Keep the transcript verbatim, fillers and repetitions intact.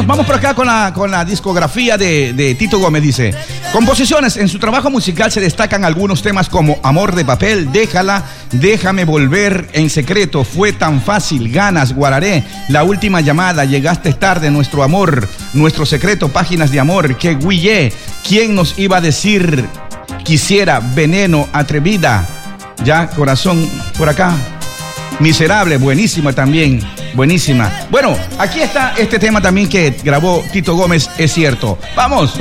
vamos, vamos por acá con la, con la discografía de, de Tito Gómez. Dice: composiciones. En su trabajo musical se destacan algunos temas como Amor de papel, Déjala, Déjame volver, En secreto, Fue tan fácil, Ganas, Guararé, La última llamada, Llegaste tarde, Nuestro amor, Nuestro secreto, Páginas de amor, Que guillé, ¿Quién nos iba a decir? Quisiera, Veneno, Atrevida, ya, Corazón, por acá, Miserable, buenísima también, buenísima. Bueno, aquí está este tema también que grabó Tito Gómez, Es cierto. Vamos.